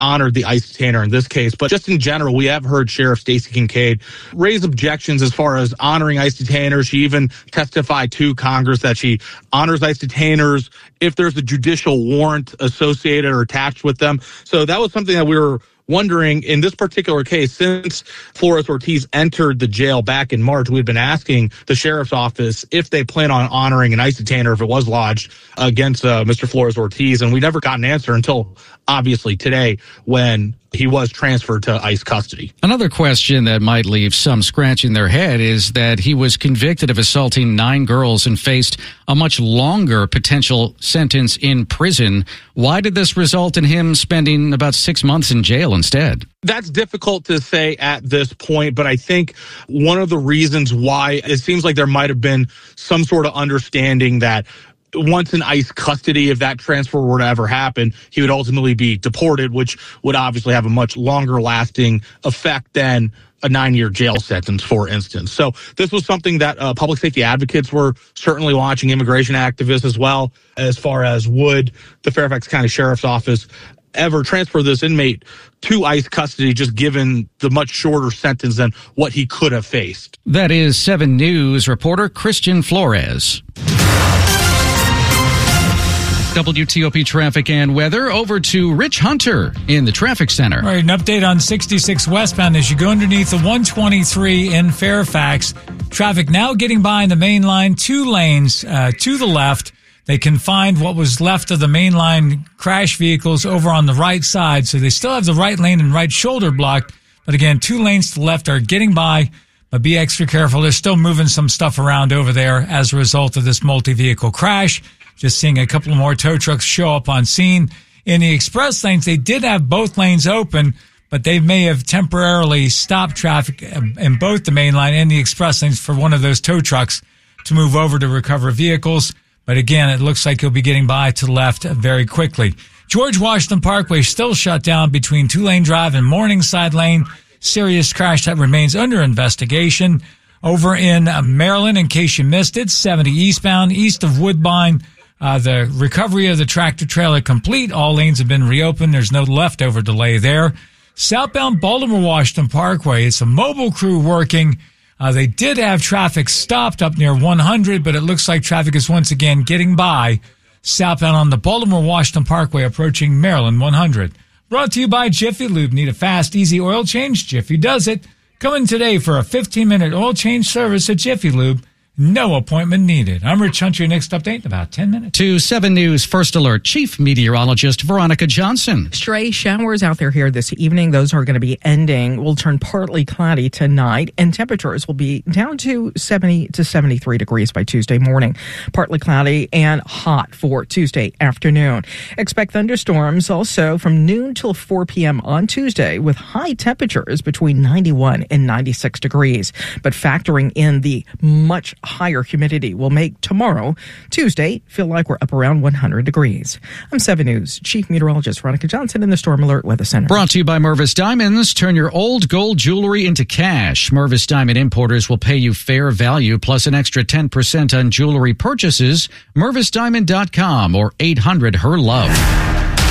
honored the ICE detainer in this case. But just in general, we have heard Sheriff Stacey Kincaid raise objections as far as honoring ICE detainers. She even testified to Congress that she honors ICE detainers if there's a judicial warrant associated or attached with them. So that was something that we were wondering in this particular case. Since Flores Ortiz entered the jail back in March, we've been asking the sheriff's office if they plan on honoring an ICE detainer if it was lodged against Mr. Flores Ortiz, and we never got an answer until obviously today when he was transferred to ICE custody. Another question that might leave some scratching their head is that he was convicted of assaulting 9 girls and faced a much longer potential sentence in prison. Why did this result in him spending about 6 months in jail instead? That's difficult to say at this point, but I think one of the reasons why it seems like there might have been some sort of understanding that once in ICE custody, if that transfer were to ever happen, he would ultimately be deported, which would obviously have a much longer lasting effect than a 9-year jail sentence, for instance. So this was something that public safety advocates were certainly watching, immigration activists as well, as far as would the Fairfax County Sheriff's Office ever transfer this inmate to ICE custody, just given the much shorter sentence than what he could have faced. That is 7 News reporter Christian Flores. WTOP traffic and weather. Over to Rich Hunter in the traffic center. All right, an update on 66 westbound as you go underneath the 123 in Fairfax. Traffic now getting by in the main line, 2 lanes to the left. They can find what was left of the main line crash vehicles over on the right side. So they still have the right lane and right shoulder blocked. But again, 2 lanes to the left are getting by. But be extra careful. They're still moving some stuff around over there as a result of this multi-vehicle crash. Just seeing a couple more tow trucks show up on scene. In the express lanes, they did have both lanes open, but they may have temporarily stopped traffic in both the main line and the express lanes for one of those tow trucks to move over to recover vehicles. But again, it looks like you'll be getting by to the left very quickly. George Washington Parkway still shut down between 2-Lane Drive and Morningside Lane. Serious crash that remains under investigation. Over in Maryland, in case you missed it, 70 eastbound, east of Woodbine. The recovery of the tractor trailer complete. All lanes have been reopened. There's no leftover delay there. Southbound Baltimore-Washington Parkway, it's a mobile crew working. They did have traffic stopped up near 100, but it looks like traffic is once again getting by southbound on the Baltimore-Washington Parkway approaching Maryland 100. Brought to you by Jiffy Lube. Need a fast, easy oil change? Jiffy does it. Come in today for a 15-minute oil change service at Jiffy Lube. No appointment needed. I'm Rich Hunter. Your next update in about 10 minutes. To 7 News First Alert Chief Meteorologist Veronica Johnson. Stray showers out there here this evening. Those are going to be ending. Will turn partly cloudy tonight, and temperatures will be down to 70 to 73 degrees by Tuesday morning. Partly cloudy and hot for Tuesday afternoon. Expect thunderstorms also from noon till 4 p.m. on Tuesday with high temperatures between 91 and 96 degrees. But factoring in the much higher humidity will make tomorrow, Tuesday, feel like we're up around 100 degrees. I'm 7 News Chief Meteorologist Veronica Johnson in the Storm Alert Weather Center. Brought to you by Mervis Diamonds. Turn your old gold jewelry into cash. Mervis Diamond Importers will pay you fair value plus an extra 10% on jewelry purchases. MervisDiamond.com or 800-HER-LOVE.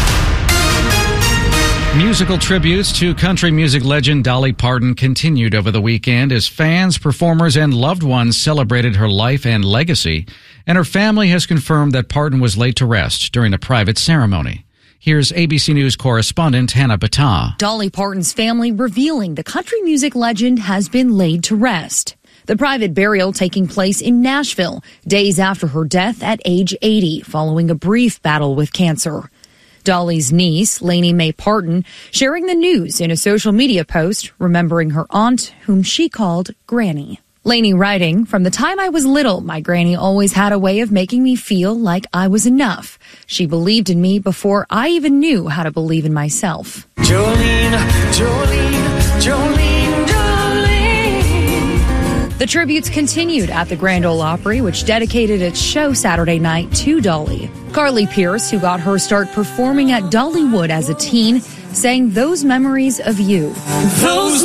Musical tributes to country music legend Dolly Parton continued over the weekend as fans, performers, and loved ones celebrated her life and legacy. And her family has confirmed that Parton was laid to rest during a private ceremony. Here's ABC News correspondent Hannah Battah. Dolly Parton's family revealing the country music legend has been laid to rest. The private burial taking place in Nashville, days after her death at age 80, following a brief battle with cancer. Dolly's niece, Lainey Mae Parton, sharing the news in a social media post, remembering her aunt, whom she called Granny. Lainey writing, "From the time I was little, my granny always had a way of making me feel like I was enough. She believed in me before I even knew how to believe in myself." Jolene, Jolene, Jolene, Jolene. The tributes continued at the Grand Ole Opry, which dedicated its show Saturday night to Dolly. Carly Pierce, who got her start performing at Dollywood as a teen, sang "Those Memories of You." Those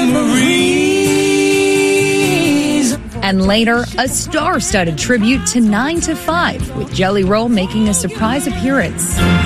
memories. And later, a star-studded tribute to 9 to 5, with Jelly Roll making a surprise appearance.